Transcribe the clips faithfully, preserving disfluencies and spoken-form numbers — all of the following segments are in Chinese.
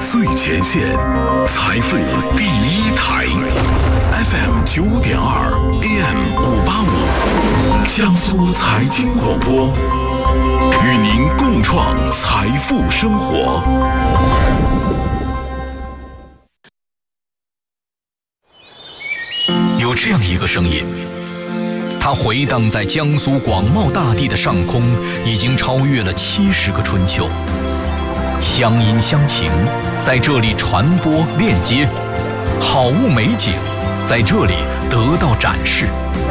最前线，财富第一台 ，F M 九点二 ，A M 五八五，江苏财经广播，与您共创财富生活。 有这样一个声音，它回荡在江苏广袤大地的上空，已经超越了七十个春秋。乡音乡情在这里传播链接，好物美景在这里得到展示。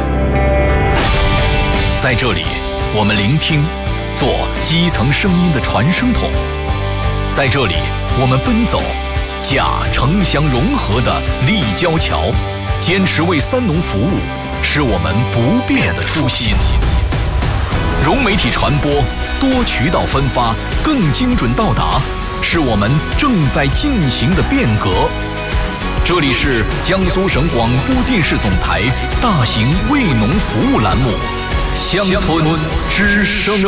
在这里，我们聆听，做基层声音的传声筒。在这里，我们奔走，架城乡融合的立交桥，坚持为三农服务，是我们不变的初心。融媒体传播，多渠道分发，更精准到达，是我们正在进行的变革。这里是江苏省广播电视总台大型为农服务栏目《乡村之声》。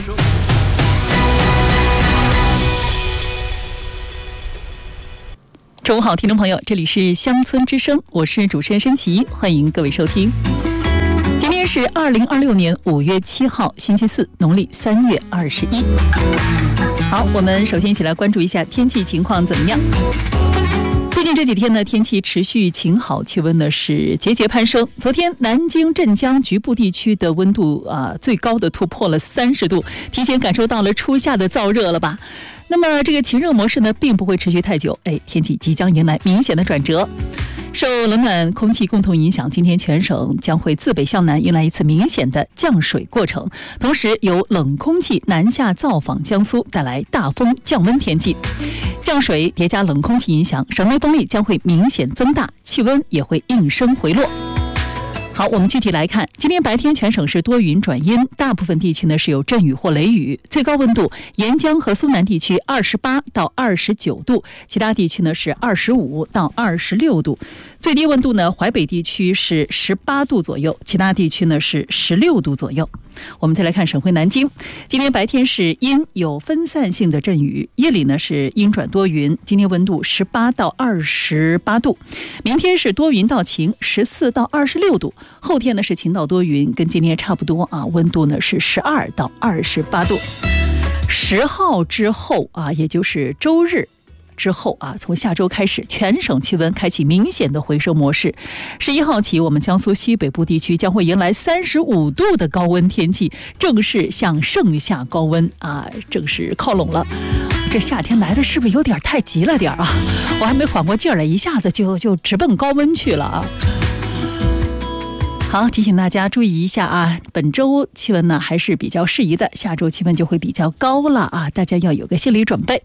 中午好，听众朋友，这里是乡村之声，我是主持人申琦，欢迎各位收听。今天是二零二六年五月七号，星期四，农历三月二十一。好，我们首先一起来关注一下天气情况怎么样。最近这几天呢，天气持续晴好，气温呢是节节攀升。昨天南京、镇江局部地区的温度啊，最高的突破了三十度，提前感受到了初夏的燥热了吧？那么这个晴热模式呢，并不会持续太久，哎，天气即将迎来明显的转折。受冷暖空气共同影响，今天全省将会自北向南迎来一次明显的降水过程，同时由冷空气南下造访江苏，带来大风降温天气。降水叠加冷空气影响，省内风力将会明显增大，气温也会应声回落。好，我们具体来看，今天白天全省是多云转阴，大部分地区呢是有阵雨或雷雨，最高温度沿江和苏南地区二十八到二十九度，其他地区呢是二十五到二十六度，最低温度呢淮北地区是十八度左右，其他地区呢是十六度左右。我们再来看省会南京，今天白天是阴，有分散性的阵雨，夜里呢是阴转多云，今天温度十八到二十八度，明天是多云到晴，十四到二十六度，后天呢是晴到多云，跟今天差不多啊，温度呢是十二到二十八度。十号之后啊，也就是周日之后啊，从下周开始，全省气温开启明显的回升模式。十一号起，我们江苏西北部地区将会迎来三十五度的高温天气，正式向盛夏高温啊，正式靠拢了。这夏天来的是不是有点太急了点啊？我还没缓过劲儿来，一下子就就直奔高温去了啊！好，提醒大家注意一下啊，本周气温呢还是比较适宜的，下周气温就会比较高了啊，大家要有个心理准备。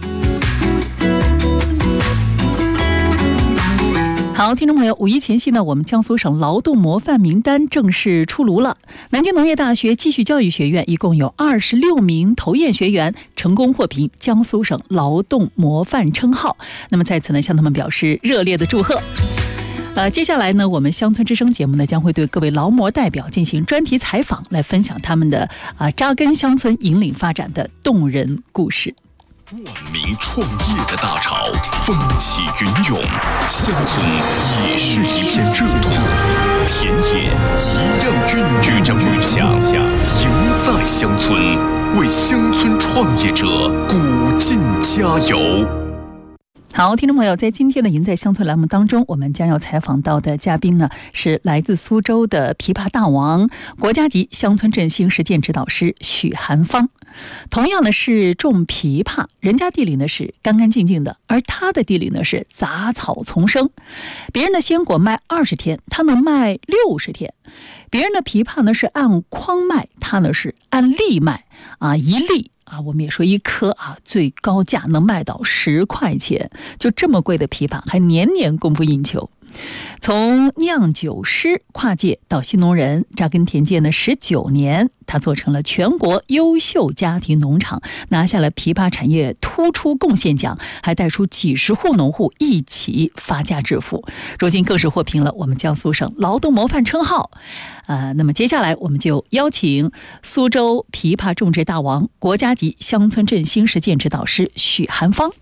好，听众朋友，五一前夕呢，我们江苏省劳动模范名单正式出炉了。南京农业大学继续教育学院一共有二十六名投研学员成功获评江苏省劳动模范称号。那么在此呢，向他们表示热烈的祝贺。呃，接下来呢，我们乡村之声节目呢，将会对各位劳模代表进行专题采访，来分享他们的啊、呃、扎根乡村、引领发展的动人故事。 万民创业的大潮，风起云涌，乡村也是一片热土，田野一样孕育着梦想，赢在乡村，为乡村创业者鼓劲加油。 好，听众朋友，在今天的赢在乡村栏目当中，我们将要采访到的嘉宾呢，是来自苏州的琵琶大王、国家级乡村振兴实践指导师许寒芳。同样呢是种枇杷，人家地里呢是干干净净的，而他的地里呢是杂草丛生。别人的鲜果卖二十天，他能卖六十天；别人的枇杷呢是按筐卖，他呢是按粒卖啊，一粒。啊，我们也说一颗啊，最高价能卖到十块钱，就这么贵的枇杷，还年年供不应求。从酿酒师跨界到新农人，扎根田界呢十九年，他做成了全国优秀家庭农场，拿下了枇杷产业突出贡献奖，还带出几十户农户一起发家致富。如今更是获评了我们江苏省劳动模范称号。呃，那么接下来我们就邀请苏州枇杷种植大王、国家级乡村振兴实践指导师许寒芳来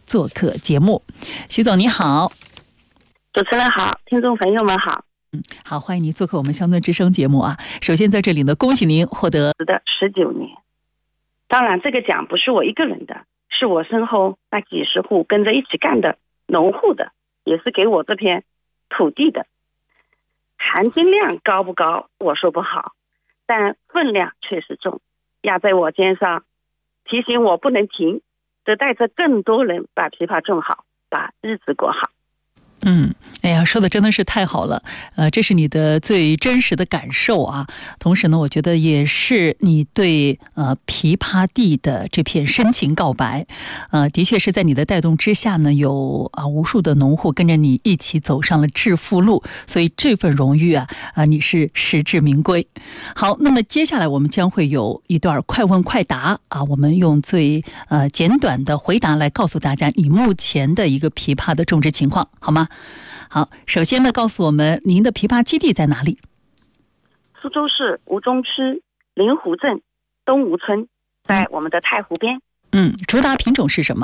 做客节目。徐总你好。 主持人好，听众朋友们好。 嗯，好，欢迎您做客我们乡村之声节目啊。首先在这里呢，恭喜您获得的十九年。当然，这个奖不是我一个人的，是我身后那几十户跟着一起干的农户的，也是给我这片土地的。含金量高不高，我说不好，但分量确实重，压在我肩上，提醒我不能停，得带着更多人把枇杷种好，把日子过好。 嗯，哎呀，说的真的是太好了，呃，这是你的最真实的感受啊。同时呢，我觉得也是你对呃枇杷地的这片深情告白。呃，的确是在你的带动之下呢，有啊无数的农户跟着你一起走上了致富路，所以这份荣誉啊，啊、呃、你是实至名归。好，那么接下来我们将会有一段快问快答啊，我们用最呃简短的回答来告诉大家你目前的一个枇杷的种植情况，好吗？好，首先呢，告诉我们您的枇杷基地在哪里？ 苏州市吴中区临湖镇东吴村，在我们的太湖边。 嗯，主打品种是什么？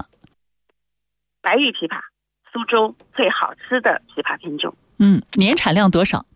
白玉枇杷，苏州最好吃的枇杷品种。 嗯，年产量多少？